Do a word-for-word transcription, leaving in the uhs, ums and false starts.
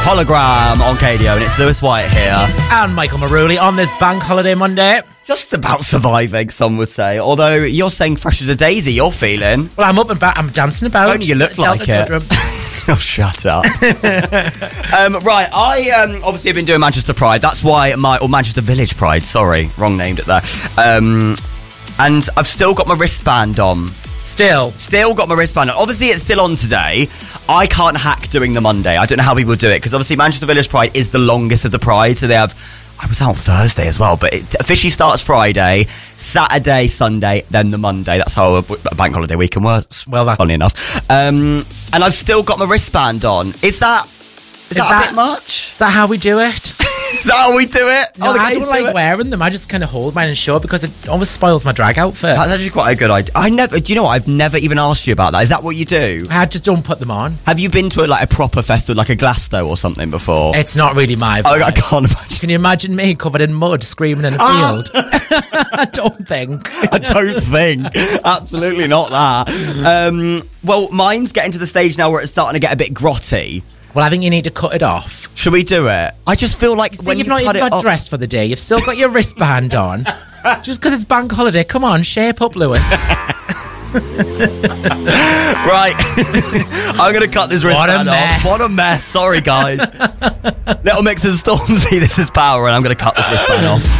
Hologram on K D O, and it's Lewis White here. And Michael Maruli on this bank holiday Monday. Just about surviving, some would say. Although you're saying fresh as a daisy, you're feeling. Well, I'm up and back. I'm dancing about. Only you look like it. Oh, shut up. um, right, I um, obviously have been doing Manchester Pride. That's why my... Or Manchester Village Pride, sorry. Wrong named it there. Um, and I've still got my wristband on. Still. Still got my wristband on. Obviously, it's still on today. I can't hack doing the Monday. I don't know how people do it, because obviously Manchester Village Pride is the longest of the Pride, so they have... I was out on Thursday as well, but it officially starts Friday, Saturday, Sunday, then the Monday. That's how a, a bank holiday weekend works. Well, that's... Funny enough. Um, and I've still got my wristband on. Is that... Is, is that, that a bit much? Is that how we do it? Is that how we do it? No, oh, I don't do like it? wearing them. I just kind of hold mine in short because it always spoils my drag outfit. That's actually quite a good idea. I never... Do you know what? I've never even asked you about that. Is that what you do? I just don't put them on. Have you been to a, like a proper festival, like a Glasgow or something before? It's not really my vibe. I, I can't imagine. Can you imagine me covered in mud screaming in a field? I don't think. I don't think. Absolutely not that. Um, well, mine's getting to the stage now where it's starting to get a bit grotty. Well, I think you need to cut it off. Should we do it? I just feel like See, when you've you not cut even it got off... dressed for the day. You've still got your wristband on. Just because it's bank holiday. Come on, shape up, Lewis. Right. I'm going to cut this wristband off. What a mess. Sorry, guys. Little Mix and Stormzy, this is Power, and I'm going to cut this wristband off.